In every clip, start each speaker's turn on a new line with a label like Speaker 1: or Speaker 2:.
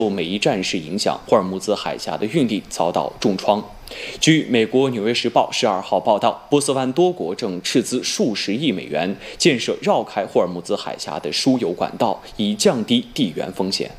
Speaker 1: 受美伊战事影响，霍尔木兹海峡的运力遭到重创。据美国《纽约时报》12号报道，波斯湾多国正斥资数十亿美元建设绕开霍尔木兹海峡的输油管道，以降低地缘风险。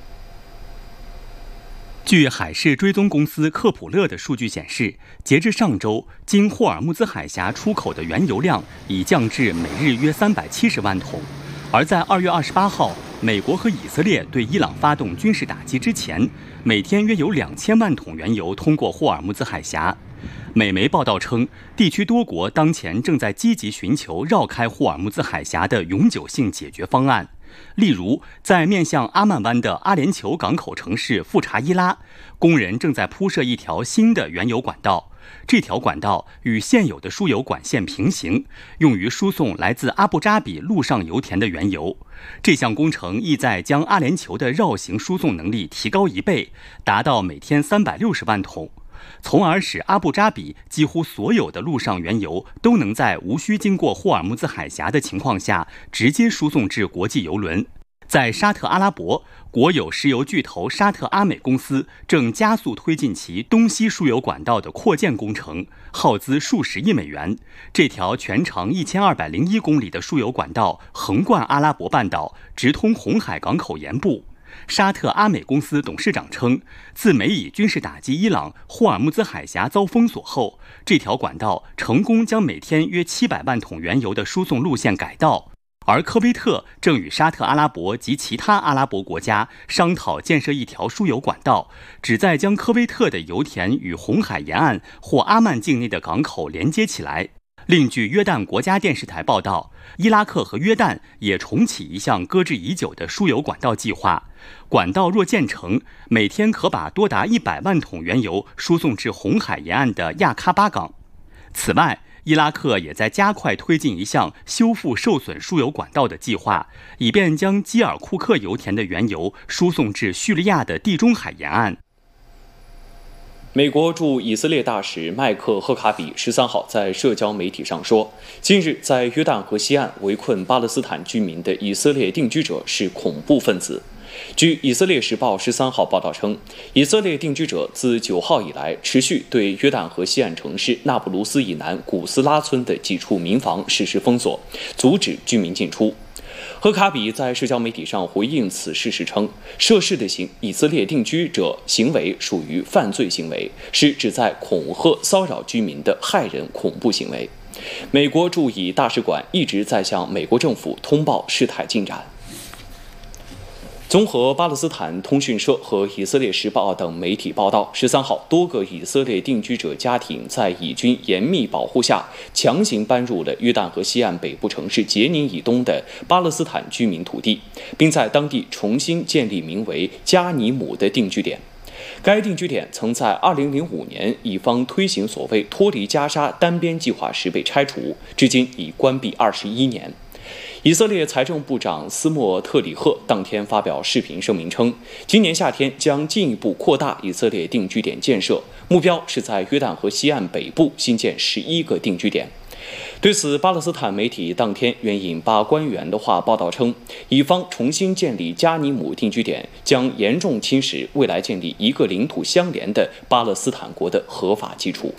Speaker 2: 据海事追踪公司科普勒的数据显示，截至上周，经霍尔木兹海峡出口的原油量已降至每日约370万桶。而在2月28号，美国和以色列对伊朗发动军事打击之前，每天约有2000万桶原油通过霍尔木兹海峡。美媒报道称，地区多国当前正在积极寻求绕开霍尔木兹海峡的永久性解决方案。例如，在面向阿曼湾的阿联酋港口城市富查伊拉，工人正在铺设一条新的原油管道。这条管道与现有的输油管线平行，用于输送来自阿布扎比陆上油田的原油。这项工程意在将阿联酋的绕行输送能力提高1倍，达到每天360万桶，从而使阿布扎比几乎所有的陆上原油都能在无需经过霍尔木兹海峡的情况下直接输送至国际油轮。在沙特阿拉伯，国有石油巨头沙特阿美公司正加速推进其东西输油管道的扩建工程，耗资数十亿美元。这条全长1201公里的输油管道横贯阿拉伯半岛，直通红海港口沿部。沙特阿美公司董事长称，自美以军事打击伊朗，霍尔木兹海峡遭封锁后，这条管道成功将每天约700万桶原油的输送路线改道。而科威特正与沙特阿拉伯及其他阿拉伯国家商讨建设一条输油管道，旨在将科威特的油田与红海沿岸或阿曼境内的港口连接起来。另据约旦国家电视台报道，伊拉克和约旦也重启一项搁置已久的输油管道计划。管道若建成，每天可把多达100万桶原油输送至红海沿岸的亚喀巴港。此外，伊拉克也在加快推进一项修复受损输油管道的计划，以便将基尔库克油田的原油输送至叙利亚的地中海沿岸。
Speaker 1: 美国驻以色列大使麦克·赫卡比13号在社交媒体上说，近日在约旦河西岸围困巴勒斯坦居民的以色列定居者是恐怖分子。据以色列时报13号报道称，以色列定居者自9号以来持续对约旦河西岸城市那不鲁斯以南古斯拉村的几处民房实施封锁，阻止居民进出。赫卡比在社交媒体上回应此事时称，涉事的以色列定居者行为属于犯罪行为，是旨在恐吓骚扰居民的骇人恐怖行为。美国驻以大使馆一直在向美国政府通报事态进展。综合巴勒斯坦通讯社和以色列时报等媒体报道，13号，多个以色列定居者家庭在以军严密保护下，强行搬入了约旦河西岸北部城市杰宁以东的巴勒斯坦居民土地，并在当地重新建立名为加尼姆的定居点。该定居点曾在2005年以方推行所谓脱离加沙单边计划时被拆除，至今已关闭21年。以色列财政部长斯莫特里赫当天发表视频声明称，今年夏天将进一步扩大以色列定居点建设，目标是在约旦河西岸北部新建11个定居点。对此，巴勒斯坦媒体当天援引巴官员的话报道称，以方重新建立加尼姆定居点将严重侵蚀未来建立一个领土相连的巴勒斯坦国的合法基础。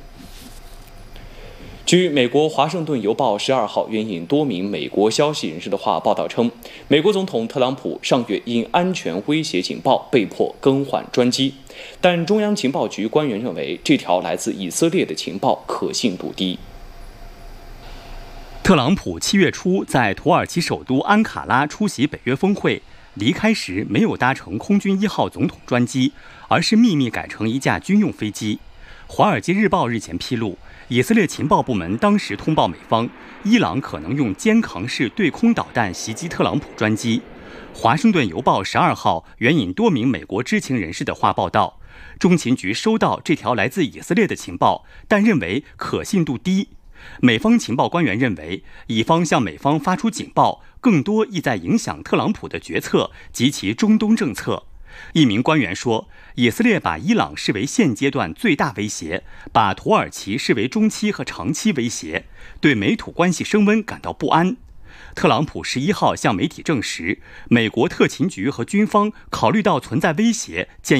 Speaker 1: 据美国《华盛顿邮报》12号援引多名美国消息人士的话报道称，美国总统特朗普上月因安全威胁警报被迫更换专机，但中央情报局官员认为这条来自以色列的情报可信度低。
Speaker 2: 特朗普7月初在土耳其首都安卡拉出席北约峰会，离开时没有搭乘空军1号总统专机，而是秘密改乘一架军用飞机。《华尔街日报》日前披露，以色列情报部门当时通报美方，伊朗可能用肩扛式对空导弹袭击特朗普专机。《华盛顿邮报》12号援引多名美国知情人士的话报道，中情局收到这条来自以色列的情报，但认为可信度低。美方情报官员认为，以方向美方发出警报，更多意在影响特朗普的决策及其中东政策。一名官员说，以色列把伊朗视为现阶段最大威胁，把土耳其视为中期和长期威胁，对美土关系升温感到不安。特朗普11号向媒体证实，美国特勤局和军方考虑到存在威胁，建议